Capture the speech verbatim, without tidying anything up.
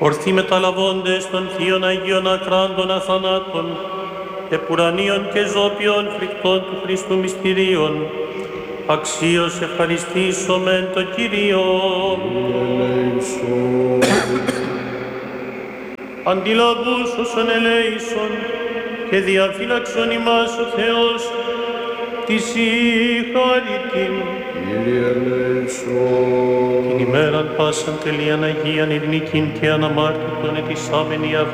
ορθοί μεταλαβώντες των Θείων Αγίων Ακράντων αθανάτων, επουρανίων και ζώπιων φρικτών του Χριστού μυστηρίων, αξίως ευχαριστήσομεν το Κύριο. Αντιλαβούς όσων ελέησον και διαφύλαξον ημάς ο Θεός της συγχαρητήν. Κύριε ελέησον. Την ημέραν πάσαν τελείαν Αγίαν ειρηνικήν και αναμάρτητον ετισάμενοι